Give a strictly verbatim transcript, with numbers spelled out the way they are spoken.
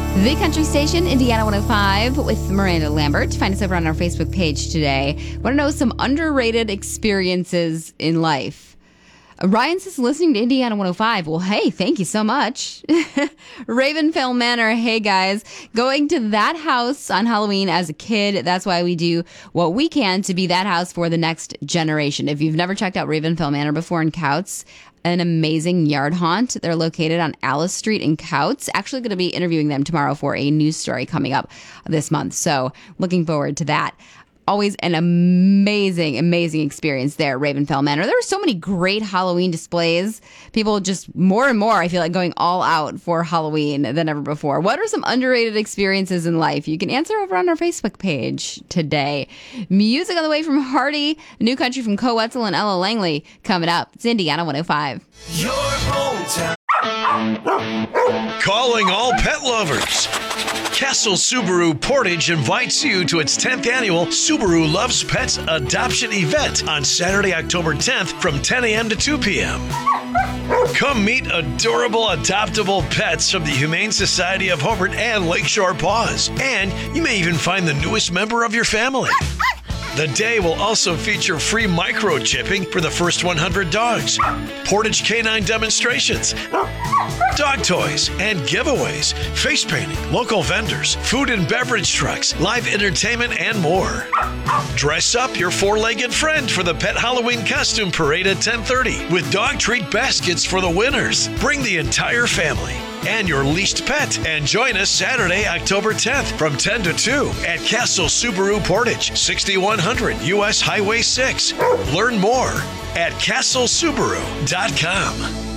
The Country Station, Indiana one oh five with Miranda Lambert. Find us over on our Facebook page today. Want to know some underrated experiences in life? Ryan says listening to Indiana one oh five. Well, hey, thank you so much. Ravenfell Manor. Hey, guys. Going to that house on Halloween as a kid. That's why we do what we can to be that house for the next generation. If you've never checked out Ravenfell Manor before in Couts, an amazing yard haunt. They're located on Alice Street in Couts. Actually going to be interviewing them tomorrow for a news story coming up this month. So looking forward to that. Always an amazing, amazing experience there at Ravenfell Manor. There were so many great Halloween displays. People just more and more, I feel like, going all out for Halloween than ever before. What are some underrated experiences in life? You can answer over on our Facebook page today. Music on the way from Hardy, New Country from Co Wetzel and Ella Langley coming up. It's Indiana one oh five. Your hometown. Calling all pet lovers. Castle Subaru Portage invites you to its tenth annual Subaru Loves Pets adoption event on Saturday, October tenth from ten a.m. to two p.m. Come meet adorable adoptable pets from the Humane Society of Hobart and Lakeshore Paws. And you may even find the newest member of your family. The day will also feature free microchipping for the first one hundred dogs, Portage canine demonstrations, dog toys and giveaways, face painting, local vendors, food and beverage trucks, live entertainment, and more. Dress up your four-legged friend for the Pet Halloween Costume Parade at ten thirty with dog treat baskets for the winners. Bring the entire family and your leased pet and join us Saturday, October tenth from ten to two at Castle Subaru Portage, sixty-one hundred U S Highway six. Learn more at castle subaru dot com.